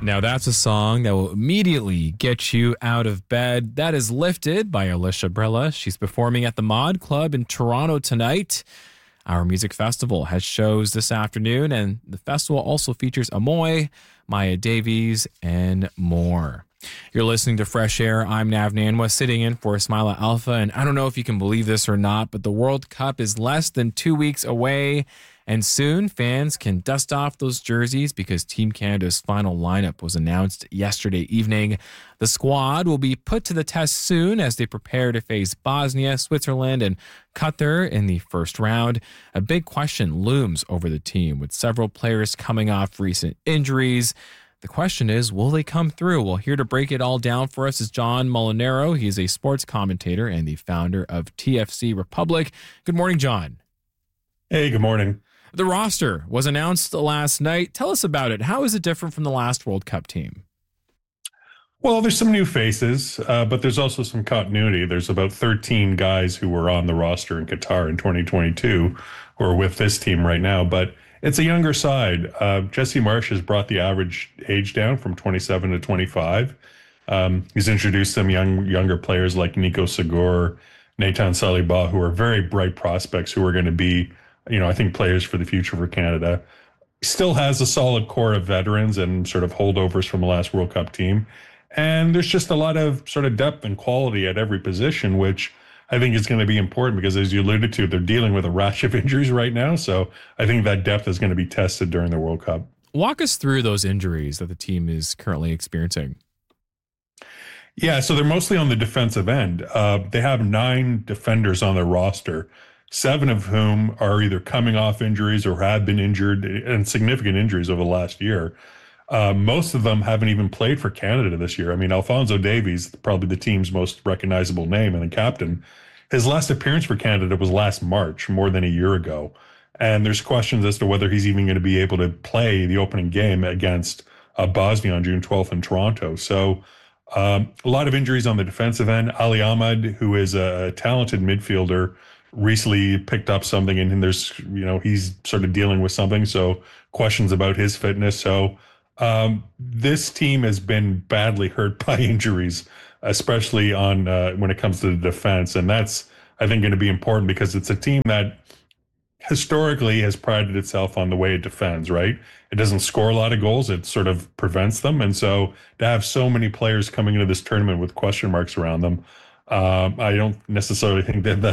Now that's a song that will immediately get you out of bed. That is Lifted by Alicia Brilla. She's performing at the Mod Club in Toronto tonight. Our music festival has shows this afternoon, and the festival also features Amoy, Maya Davies, and more. You're listening to Fresh Air. I'm Nav Nanwa, sitting in for Ismaila Alpha, and I don't know if you can believe this or not, but the World Cup is less than 2 weeks away, and soon fans can dust off those jerseys because Team Canada's final lineup was announced yesterday evening. The squad will be put to the test soon as they prepare to face Bosnia, Switzerland, and Qatar in the first round. A big question looms over the team, with several players coming off recent injuries. The question is, will they come through? Well, here to break it all down for us is John Molinaro. He is a sports commentator and the founder of TFC Republic. Good morning, John. Hey, good morning. The roster was announced last night. Tell us about it. How is it different from the last World Cup team? Well, there's some new faces, but there's also some continuity. There's about 13 guys who were on the roster in Qatar in 2022 who are with this team right now, but it's a younger side. Jesse Marsch has brought the average age down from 27 to 25. He's introduced some younger players like Nico Segur, Nathan Saliba, who are very bright prospects who are going to be, I think, players for the future for Canada. Still has a solid core of veterans and sort of holdovers from the last World Cup team. And there's just a lot of sort of depth and quality at every position, which I think is going to be important because, as you alluded to, they're dealing with a rash of injuries right now. So I think that depth is going to be tested during the World Cup. Walk us through those injuries that the team is currently experiencing. Yeah, so they're mostly on the defensive end. They have 9 defenders on their roster, 7 of whom are either coming off injuries or have been injured, and significant injuries over the last year. Most of them haven't even played for Canada this year. I mean, Alphonso Davies, probably the team's most recognizable name and the captain, his last appearance for Canada was last March, more than a year ago. And there's questions as to whether he's even going to be able to play the opening game against Bosnia on June 12th in Toronto. So a lot of injuries on the defensive end. Ali Ahmed, who is a talented midfielder, recently picked up something, and there's, he's sort of dealing with something. So questions about his fitness. So this team has been badly hurt by injuries, especially on when it comes to the defense. And that's, I think, going to be important because it's a team that historically has prided itself on the way it defends, right? It doesn't score a lot of goals. It sort of prevents them. And so to have so many players coming into this tournament with question marks around them, I don't necessarily think that